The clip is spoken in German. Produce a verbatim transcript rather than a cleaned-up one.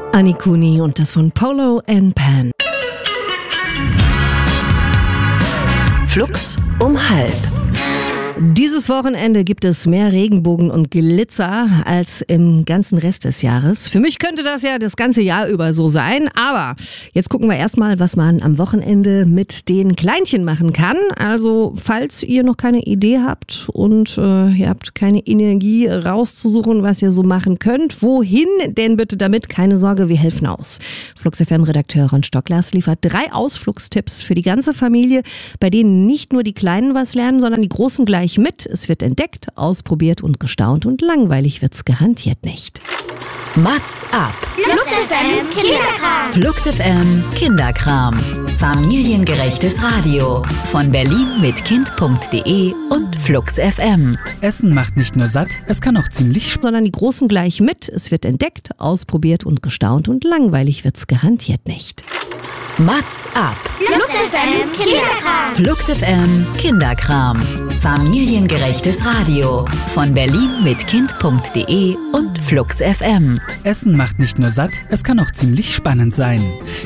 Anni Kuni und das von Polo and Pan. Flux um halb. Dieses Wochenende gibt es mehr Regenbogen und Glitzer als im ganzen Rest des Jahres. Für mich könnte das ja das ganze Jahr über so sein, aber jetzt gucken wir erstmal, was man am Wochenende mit den Kleinchen machen kann. Also falls ihr noch keine Idee habt und äh, ihr habt keine Energie rauszusuchen, was ihr so machen könnt, wohin denn bitte damit? Keine Sorge, wir helfen aus. Flux F M-Redakteur Ron Stocklers liefert drei Ausflugstipps für die ganze Familie, bei denen nicht nur die Kleinen was lernen, sondern die Großen gleich mit. Es wird entdeckt, ausprobiert und gestaunt und langweilig wird's garantiert nicht. Mats ab. Flux F M Kinderkram. Flux F M Kinderkram. Familiengerechtes Radio. Von berlin mit kind punkt de und Flux F M. Essen macht nicht nur satt, es kann auch ziemlich Spaß. Sondern die Großen gleich mit. Es wird entdeckt, ausprobiert und gestaunt und langweilig wird's garantiert nicht. Mats ab. Flux F M Kinderkram. Flux F M Kinderkram. Familiengerechtes Radio. Von berlin mit kind punkt de und Flux F M. Essen macht nicht nur satt, es kann auch ziemlich spannend sein.